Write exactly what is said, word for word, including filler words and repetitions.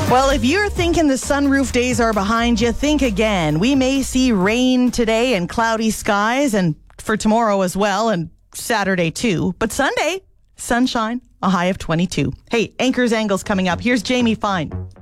Well, if you're thinking the sunroof days are behind you, think again. We may see rain today and cloudy skies, and for tomorrow as well, and Saturday too. But Sunday, sunshine, a high of twenty-two. Hey, Anchor's Angles coming up. Here's Jamie Fine.